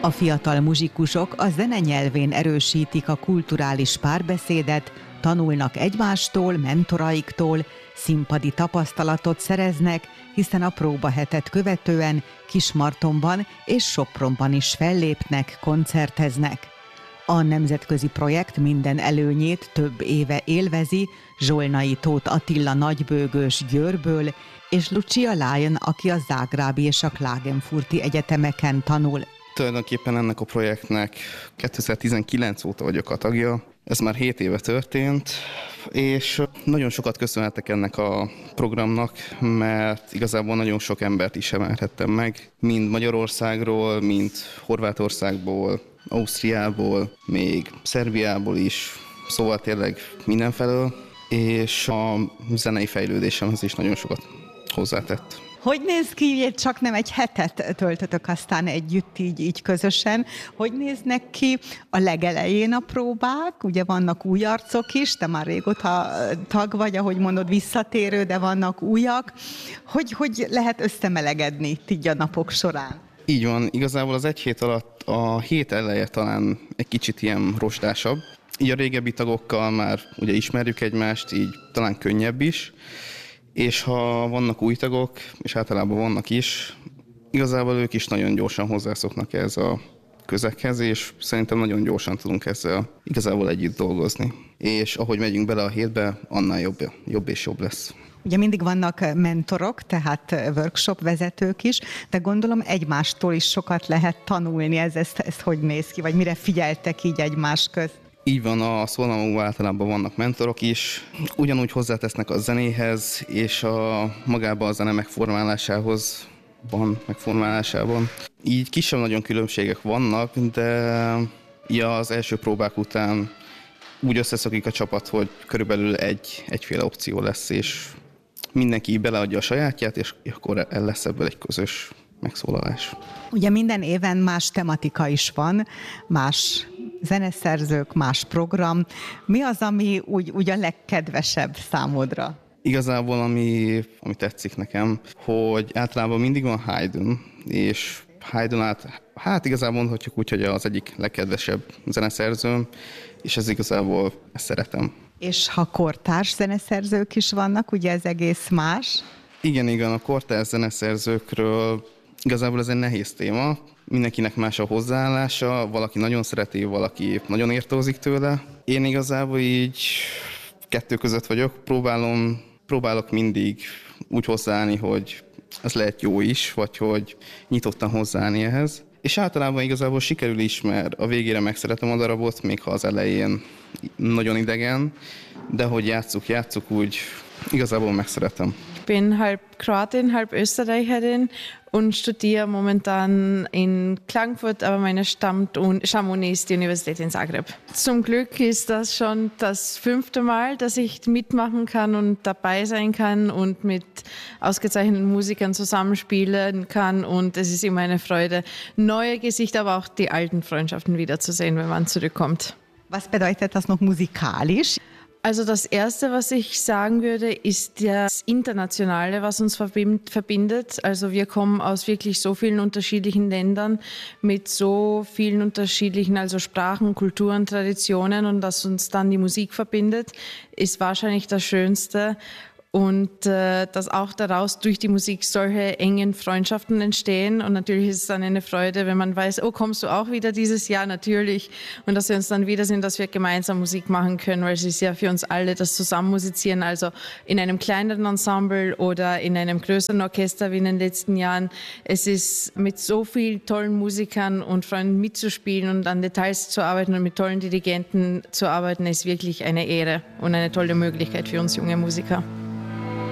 A fiatal muzsikusok a zene nyelvén erősítik a kulturális párbeszédet, tanulnak egymástól, mentoraiktól, színpadi tapasztalatot szereznek, hiszen a próbahetet követően Kismartonban és Sopronban is fellépnek, koncerteznek. A nemzetközi projekt minden előnyét több éve élvezi Zsolnai Tóth Attila nagybőgős Győrből, és Lucia Lion, aki a zágrábi és a klagenfurti egyetemeken tanul. Tulajdonképpen ennek a projektnek 2019 óta vagyok a tagja. Ez már 7 éve történt, és nagyon sokat köszönhetek ennek a programnak, mert igazából nagyon sok embert ismerhettem meg, mind Magyarországról, mind Horvátországból, Ausztriából, még Szerbiából is, szóval tényleg mindenfelől, és a zenei fejlődésemhez is nagyon sokat hozzátett. Hogy néz ki, csak nem egy hetet töltötök aztán együtt így közösen, hogy néznek ki a legelején a próbák, ugye vannak új arcok is, te már régóta tag vagy, ahogy mondod, visszatérő, de vannak újak, hogy lehet összemelegedni így a napok során? Így van, igazából az egy hét alatt a hét eleje talán egy kicsit ilyen rozsdásabb. Így a régebbi tagokkal már ugye ismerjük egymást, így talán könnyebb is. És ha vannak új tagok, és általában vannak is, igazából ők is nagyon gyorsan hozzászoknak ez a közeghez, és szerintem nagyon gyorsan tudunk ezzel igazából együtt dolgozni. És ahogy megyünk bele a hétbe, annál jobb és jobb lesz. Ugye mindig vannak mentorok, tehát workshop vezetők is, de gondolom egymástól is sokat lehet tanulni, ez hogy néz ki, vagy mire figyeltek így egymás közt? Így van, a szólamóban általában vannak mentorok is, ugyanúgy hozzátesznek a zenéhez, és magában a zene megformálásában. Így kisebb-nagyon különbségek vannak, de az első próbák után úgy összeszokik a csapat, hogy körülbelül egyféle opció lesz, és mindenki beleadja a sajátját, és akkor lesz ebből egy közös megszólalás. Ugye minden éven más tematika is van, más zeneszerzők, más program. Mi az, ami úgy a legkedvesebb számodra? Igazából, ami tetszik nekem, hogy általában mindig van Haydn, és Haydn igazából mondhatjuk úgy, hogy az egyik legkedvesebb zeneszerzőm, és ez igazából ezt szeretem. És ha kortárs zeneszerzők is vannak, ugye ez egész más? Igen, a kortárs zeneszerzőkről igazából ez egy nehéz téma. Mindenkinek más a hozzáállása, valaki nagyon szereti, valaki nagyon irtózik tőle. Én igazából így kettő között vagyok, próbálok mindig úgy hozzáállni, hogy ez lehet jó is, vagy hogy nyitottan hozzáállni ehhez. És általában igazából sikerül is, mert a végére megszeretem a darabot, még ha az elején nagyon idegen, de hogy játsszuk úgy, igazából megszeretem. Ich bin halb Kroatin, halb Österreicherin und studiere momentan in Klagenfurt, aber meine Stammuni ist die Universität in Zagreb. Zum Glück ist das schon das 5. Mal, dass ich mitmachen kann und dabei sein kann und mit ausgezeichneten Musikern zusammenspielen kann, und es ist immer eine Freude, neue Gesichter, aber auch die alten Freundschaften wiederzusehen, wenn man zurückkommt. Was bedeutet das noch musikalisch? Also das Erste, was ich sagen würde, ist das Internationale, was uns verbindet. Also wir kommen aus wirklich so vielen unterschiedlichen Ländern mit so vielen unterschiedlichen, also Sprachen, Kulturen, Traditionen, und dass uns dann die Musik verbindet, ist wahrscheinlich das Schönste. Und dass auch daraus durch die Musik solche engen Freundschaften entstehen. Und natürlich ist es dann eine Freude, wenn man weiß, oh, kommst du auch wieder dieses Jahr? Natürlich. Und dass wir uns dann wiedersehen, dass wir gemeinsam Musik machen können, weil es ist ja für uns alle das Zusammenmusizieren, also in einem kleineren Ensemble oder in einem größeren Orchester wie in den letzten Jahren. Es ist mit so vielen tollen Musikern und Freunden mitzuspielen und an Details zu arbeiten und mit tollen Dirigenten zu arbeiten, ist wirklich eine Ehre und eine tolle Möglichkeit für uns junge Musiker.